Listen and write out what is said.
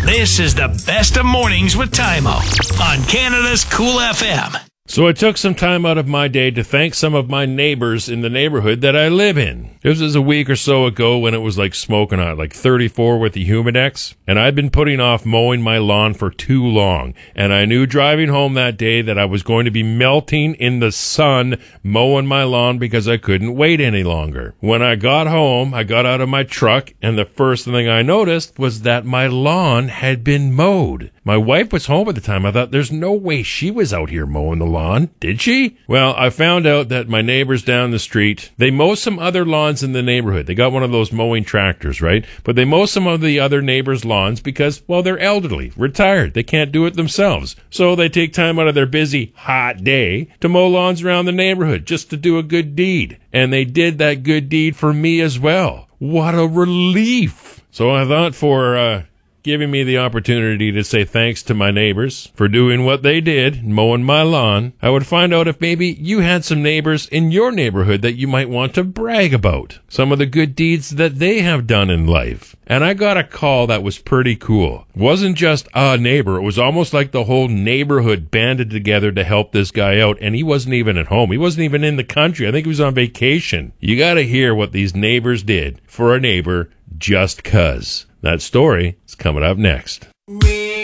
This is the best of mornings with Tymo on Canada's Cool FM. So I took some time out of my day to thank some of my neighbors in the neighborhood that I live in. This was a week or so ago when it was like smoking hot, like 34 with the Humidex, and I'd been putting off mowing my lawn for too long, and I knew driving home that day that I was going to be melting in the sun mowing my lawn because I couldn't wait any longer. When I got home, I got out of my truck, and the first thing I noticed was that my lawn had been mowed. My wife was home at the time. I thought, there's no way she was out here mowing the lawn, did she? Well, I found out that my neighbors down the street, they mow some other lawns in the neighborhood. They got one of those mowing tractors, right? But they mow some of the other neighbors' lawns because, well, they're elderly, retired. They can't do it themselves. So they take time out of their busy, hot day to mow lawns around the neighborhood just to do a good deed. And they did that good deed for me as well. What a relief. So I thought for, giving me the opportunity to say thanks to my neighbors for doing what they did, mowing my lawn, I would find out if maybe you had some neighbors in your neighborhood that you might want to brag about. Some of the good deeds that they have done in life. And I got a call that was pretty cool. It wasn't just a neighbor. It was almost like the whole neighborhood banded together to help this guy out. And he wasn't even at home. He wasn't even in the country. I think he was on vacation. You got to hear what these neighbors did for a neighbor just 'cause. That story is coming up next.